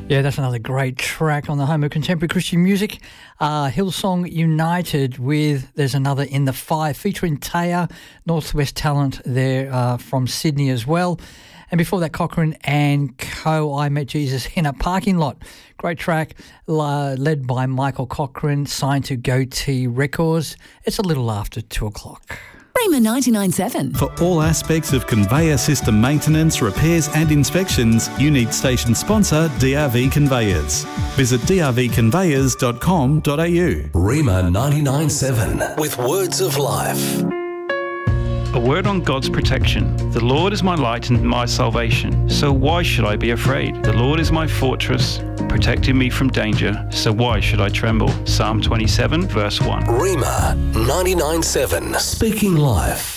Yeah, that's another great track on the home of contemporary Christian music. Hillsong United with There's Another in the Fire, featuring Taya, Northwest talent there from Sydney as well. And before that, Cochrane and Co. I Met Jesus in a Parking Lot. Great track, led by Michael Cochrane, signed to Goatee Records. It's a little after 2 o'clock. Rhema 99.7. For all aspects of conveyor system maintenance, repairs and inspections, you need station sponsor DRV Conveyors. Visit drvconveyors.com.au. Rhema 99.7 with Words of Life. A word on God's protection. The Lord is my light and my salvation, so why should I be afraid? The Lord is my fortress, protecting me from danger, so why should I tremble? Psalm 27, verse 1. Rhema 99.7, speaking life.